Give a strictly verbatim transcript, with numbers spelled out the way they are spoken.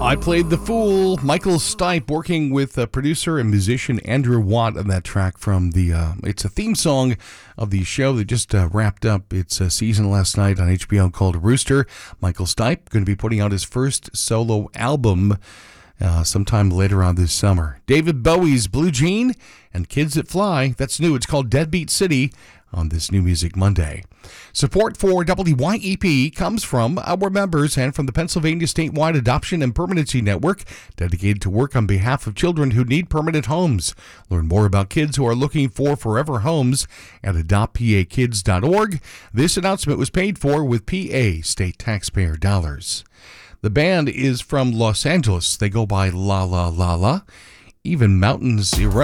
I Played the Fool. Michael Stipe working with uh, producer and musician Andrew Watt on that track from the, uh, it's a theme song of the show that just uh, wrapped up its uh, season last night on H B O called Rooster. Michael Stipe going to be putting out his first solo album uh, sometime later on this summer. David Bowie's Blue Jean and Kids That Fly. That's new. It's called Deadbeat City on this New Music Monday. Support for W Y E P comes from our members and from the Pennsylvania Statewide Adoption and Permanency Network, dedicated to work on behalf of children who need permanent homes. Learn more about kids who are looking for forever homes at adopt p a kids dot org. This announcement was paid for with P A state taxpayer dollars. The band is from Los Angeles. They go by La La La La. Even mountains erode.